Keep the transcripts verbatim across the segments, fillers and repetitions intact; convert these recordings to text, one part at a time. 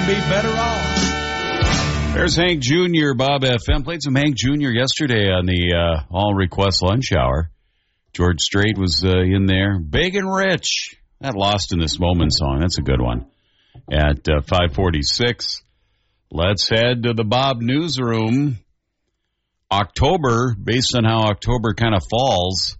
be better off. There's Hank Junior, Bob F M. Played some Hank Junior yesterday on the uh, All Request Lunch Hour. George Strait was uh, in there. Big and Rich. That Lost in This Moment song. That's a good one. At uh, five forty-six, let's head to the Bob Newsroom. October, based on how October kind of falls,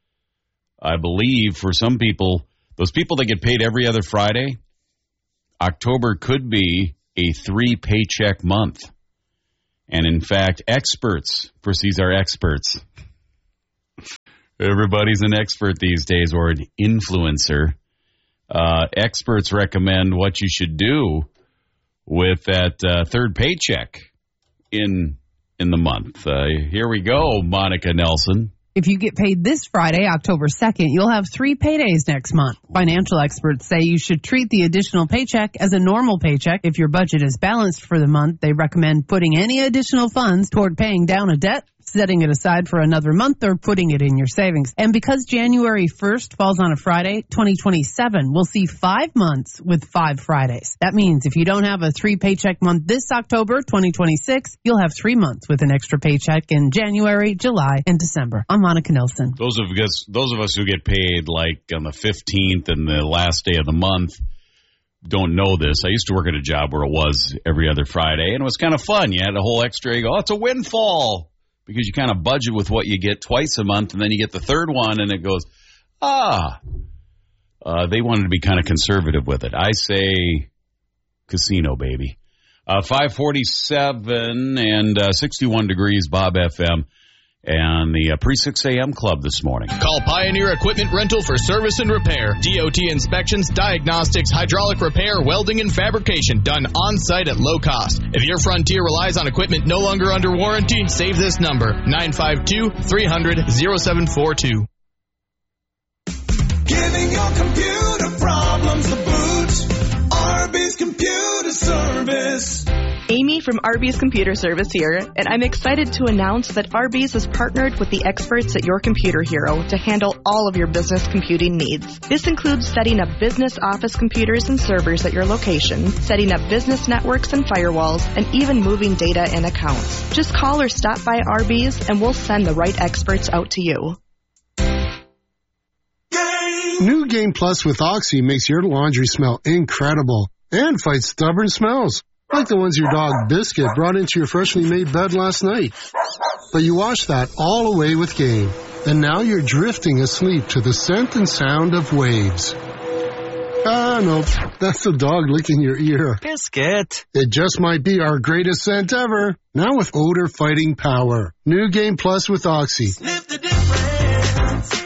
I believe for some people, those people that get paid every other Friday, October could be a three-paycheck month. And in fact, experts, of course, these are experts. Everybody's an expert these days, or an influencer. Uh, experts recommend what you should do with that uh, third paycheck in in the month. Uh, here we go, Monica Nelson. If you get paid this Friday, October second, you'll have three paydays next month. Financial experts say you should treat the additional paycheck as a normal paycheck. If your budget is balanced for the month, they recommend putting any additional funds toward paying down a debt, setting it aside for another month, or putting it in your savings. And because January first falls on a Friday, twenty twenty-seven will see five months with five Fridays. That means if you don't have a three-paycheck month this October, twenty twenty-six, you'll have three months with an extra paycheck in January, July, and December. I'm Monica Nelson. Those of us, those of us who get paid like on the fifteenth and the last day of the month don't know this. I used to work at a job where it was every other Friday, and it was kind of fun. You had a whole extra, you go, oh, it's a windfall. Because you kind of budget with what you get twice a month, and then you get the third one, and it goes, ah. Uh, they wanted to be kind of conservative with it. I say casino, baby. Uh, five forty-seven and uh, sixty-one degrees, Bob F M. And the uh, pre six a.m. club this morning. Call Pioneer Equipment Rental for service and repair. D O T inspections, diagnostics, hydraulic repair, welding, and fabrication done on-site at low cost. If your Frontier relies on equipment no longer under warranty, save this number, nine five two, three hundred, oh seven four two. Giving your computer problems the boot. Arby's Computer Service. Amy from Arby's Computer Service here, and I'm excited to announce that Arby's has partnered with the experts at Your Computer Hero to handle all of your business computing needs. This includes setting up business office computers and servers at your location, setting up business networks and firewalls, and even moving data and accounts. Just call or stop by Arby's, and we'll send the right experts out to you. New Game Plus with Oxy makes your laundry smell incredible and fights stubborn smells, like the ones your dog Biscuit brought into your freshly made bed last night. But you washed that all away with Game, and now you're drifting asleep to the scent and sound of waves. Ah, nope, that's the dog licking your ear. Biscuit. It just might be our greatest scent ever, now with odor-fighting power. New Game Plus with Oxy. Sniff the difference.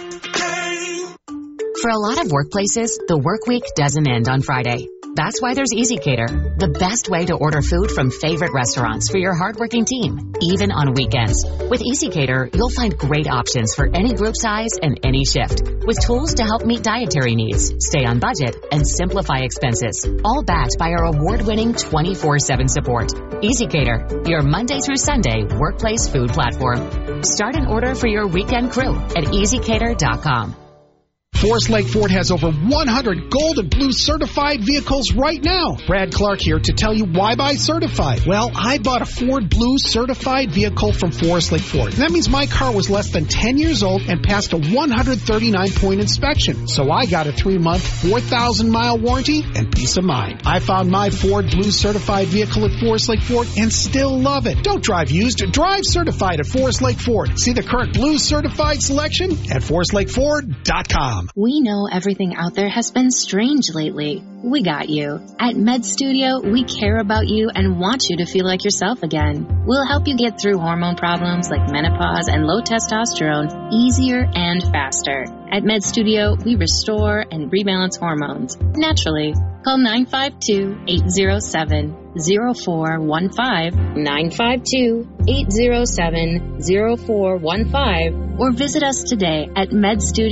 For a lot of workplaces, the work week doesn't end on Friday. That's why there's EasyCater, the best way to order food from favorite restaurants for your hardworking team, even on weekends. With EasyCater, you'll find great options for any group size and any shift, with tools to help meet dietary needs, stay on budget, and simplify expenses, all backed by our award-winning twenty-four seven support. EasyCater, your Monday through Sunday workplace food platform. Start an order for your weekend crew at easy cater dot com. Forest Lake Ford has over one hundred gold and blue certified vehicles right now. Brad Clark here to tell you why buy certified. Well, I bought a Ford Blue certified vehicle from Forest Lake Ford. That means my car was less than ten years old and passed a one hundred thirty-nine point inspection. So I got a three-month, four thousand mile warranty and peace of mind. I found my Ford Blue certified vehicle at Forest Lake Ford and still love it. Don't drive used, drive certified at Forest Lake Ford. See the current Blue certified selection at forest lake ford dot com. We know everything out there has been strange lately. We got you. At Med Studio, we care about you and want you to feel like yourself again. We'll help you get through hormone problems like menopause and low testosterone easier and faster. At Med Studio, we restore and rebalance hormones naturally. Call nine five two, eight zero seven, zero four one five, nine five two, eight zero seven, zero four one five, or visit us today at Med Studio.